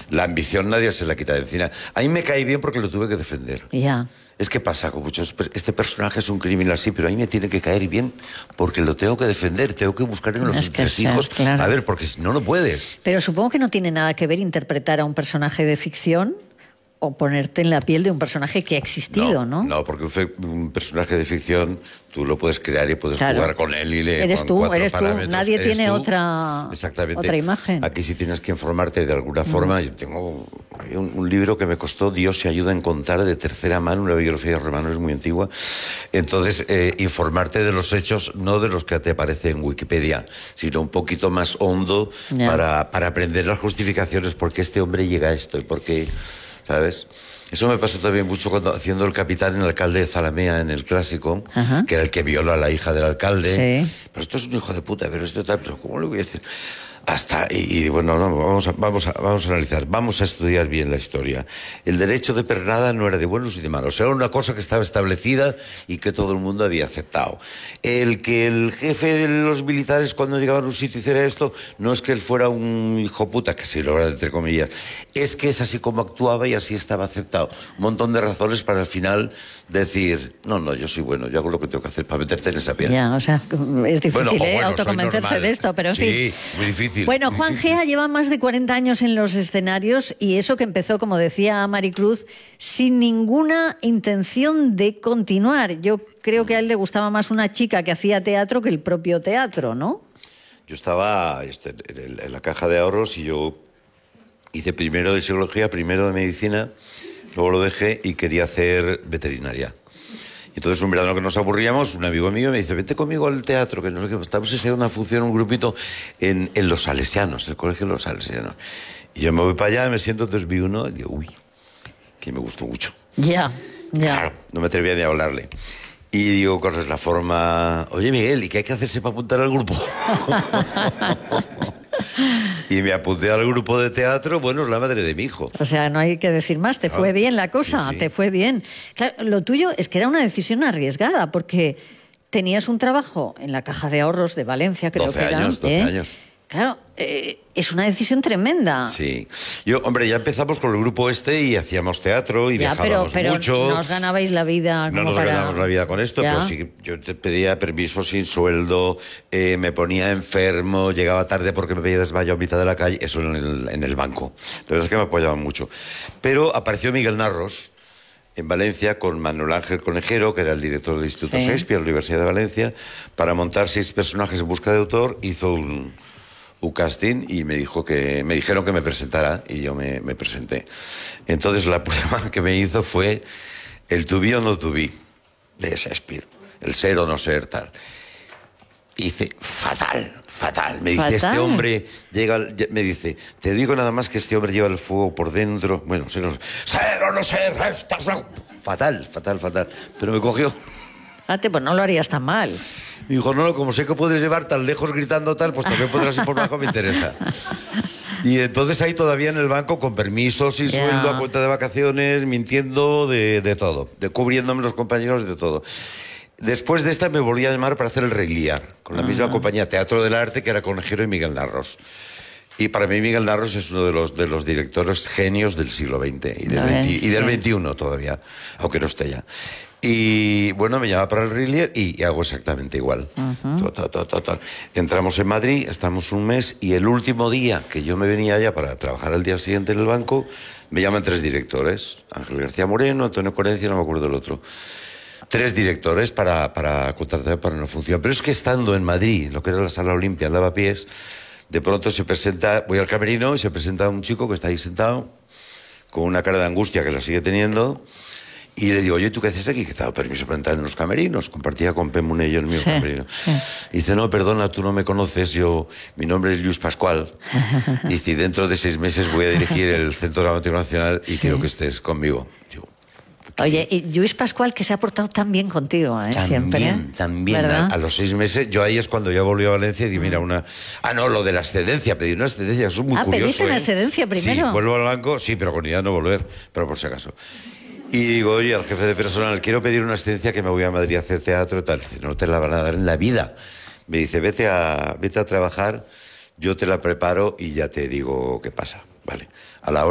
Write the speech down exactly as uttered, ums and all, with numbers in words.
La ambición nadie se la quita de encima. A mí me cae bien porque lo tuve que defender. Ya. Yeah. Es que pasa con muchos... Este personaje es un criminal, sí, pero a mí me tiene que caer bien porque lo tengo que defender, tengo que buscar en los es que entresijos. ser, claro. A ver, porque si no, no puedes. Pero supongo que no tiene nada que ver interpretar a un personaje de ficción o ponerte en la piel de un personaje que ha existido, ¿no? No, no, porque un, fe, un personaje de ficción tú lo puedes crear y puedes claro. jugar con él y le eres con tú, cuatro eres parámetros. tú. Nadie eres tiene tú. otra, Exactamente. otra imagen. Aquí sí tienes que informarte de alguna forma. Mm. Yo tengo un, un libro que me costó Dios se ayuda a encontrar de tercera mano, una biografía de Romano, es muy antigua. Entonces, eh, informarte de los hechos, no de los que te aparece en Wikipedia, sino un poquito más hondo yeah. para, para aprender las justificaciones, por qué este hombre llega a esto y por qué, ¿sabes? Eso me pasó también mucho cuando haciendo el capitán en el alcalde de Zalamea en el clásico, uh-huh. que era el que violó a la hija del alcalde. Sí. Pero esto es un hijo de puta, pero esto tal, pero ¿cómo le voy a decir? Hasta, y, y bueno, no, vamos, a, vamos, a, vamos a analizar, vamos a estudiar bien la historia. El derecho de pernada no era de buenos y de malos, era una cosa que estaba establecida y que todo el mundo había aceptado. El que el jefe de los militares cuando llegaban a un sitio hiciera esto, no es que él fuera un hijo puta, que sí lo era entre comillas, es que es así como actuaba y así estaba aceptado. Un montón de razones para al final decir, no, no, yo soy bueno, yo hago lo que tengo que hacer para meterte en esa piel. Ya, o sea, es difícil bueno, ¿eh? bueno, autoconvencerse de esto, pero en sí, fin. Sí, muy difícil. Bueno, Juan Gea lleva más de cuarenta años en los escenarios y eso que empezó, como decía Maricruz, sin ninguna intención de continuar. Yo creo que a él le gustaba más una chica que hacía teatro que el propio teatro, ¿no? Yo estaba este, en, en la caja de ahorros y yo hice primero de psicología, primero de medicina, luego lo dejé y quería hacer veterinaria. Entonces, un verano que nos aburríamos, un amigo mío me dice, vente conmigo al teatro, que nos estamos ensayando una función, un grupito, en, en Los Salesianos, el colegio de Los Salesianos. Y yo me voy para allá, me siento, entonces vi uno, y digo, uy, que me gustó mucho. Ya, yeah, ya. Yeah. Claro, no me atrevía ni a hablarle. Y digo, corres la forma, oye, Miguel, ¿y qué hay que hacerse para apuntar al grupo? Y me apunté al grupo de teatro, bueno, es la madre de mi hijo. O sea, no hay que decir más, te ah, fue bien la cosa, sí, sí. te fue bien. Claro, lo tuyo es que era una decisión arriesgada, porque tenías un trabajo en la Caja de Ahorros de Valencia, creo doce que era. años, doce ¿eh? años. Claro, eh, es una decisión tremenda. Sí. Yo, hombre, ya empezamos con el grupo este y hacíamos teatro y ya, viajábamos pero, pero mucho. No os ganabais la vida como No nos para... ganábamos la vida con esto, ya. Pero sí, yo te pedía permiso sin sueldo, eh, me ponía enfermo, llegaba tarde porque me veía desmayado a mitad de la calle, eso en el, en el banco. La verdad es que me apoyaban mucho. Pero apareció Miguel Narros en Valencia con Manuel Ángel Conejero, que era el director del Instituto sí. Shakespeare, de la Universidad de Valencia, para montar seis personajes en busca de autor. Hizo un... un casting y me dijo que me dijeron que me presentara y yo me, me presenté. Entonces la prueba que me hizo fue el to be o no to be de Shakespeare, el ser o no ser tal. Hice fatal, fatal. Me dice, fatal. Este hombre llega, me dice, te digo nada más que este hombre lleva el fuego por dentro. Bueno, ser o no ser, ser, o no ser estás... fatal, fatal, fatal. Pero me cogió. Fíjate, pues no lo harías tan mal. Me dijo, no, como sé que puedes llevar tan lejos gritando tal, pues también podrás ir por bajo, me interesa. Y entonces ahí todavía en el banco, con permiso, sin yeah. sueldo, a cuenta de vacaciones, mintiendo de, de todo, de cubriéndome los compañeros de todo. Después de esta me volví a llamar para hacer el Rey Lear, con la uh-huh. misma compañía Teatro del Arte, que era Conejero y Miguel Narros. Y para mí Miguel Narros es uno de los, de los directores genios del siglo veinte y del, veinte, y del veintiuno todavía, aunque no esté ya. Y bueno, me llama para el Rey Lear y, y hago exactamente igual. Uh-huh. Total, total, total. Entramos en Madrid, estamos un mes y el último día que yo me venía allá para trabajar al día siguiente en el banco, me llaman tres directores, Ángel García Moreno, Antonio Corencia, no me acuerdo del otro. Tres directores para, para contratar para una función. Pero es que estando en Madrid, lo que era la Sala Olimpia, en Lavapiés, de pronto se presenta, voy al camerino y se presenta un chico que está ahí sentado, con una cara de angustia que la sigue teniendo. Y le digo, oye, ¿tú qué haces aquí? Que te ha dado permiso para entrar en los camerinos. Compartía con Pemun y yo el mío sí, camerino. Sí. Y dice, no, perdona, tú no me conoces, yo, mi nombre es Lluís Pascual. Y dice, dentro de seis meses voy a dirigir el Centro Dramático Nacional y sí. quiero que estés conmigo. Digo, oye, y Lluís Pascual, que se ha portado tan bien contigo, ¿eh? También, siempre. También, a, a los seis meses, yo ahí es cuando ya volví a Valencia y dije, mira, una... Ah, no, lo de la excedencia, pedí una excedencia, eso es muy ah, curioso. Ah, ¿pediste una ¿eh? excedencia primero? Sí, vuelvo al banco, sí, pero con idea de no volver, pero por si acaso. Y digo, oye, al jefe de personal, quiero pedir una excedencia que me voy a Madrid a hacer teatro y tal. Dice, no te la van a dar en la vida. Me dice, vete a, vete a trabajar, yo te la preparo y ya te digo qué pasa. Vale. A la hora